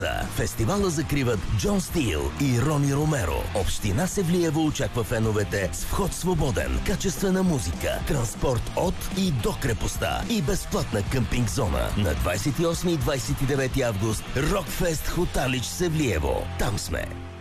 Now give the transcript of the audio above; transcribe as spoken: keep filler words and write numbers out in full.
Фестивала закриват Джон Стил и Рони Ромеро. Община Севлиево очаква феновете с вход свободен, качествена музика, транспорт от и до крепостта и безплатна къмпинг зона. На двадесет и осми и двадесет и девети август Рокфест Хоталич Севлиево. Там сме.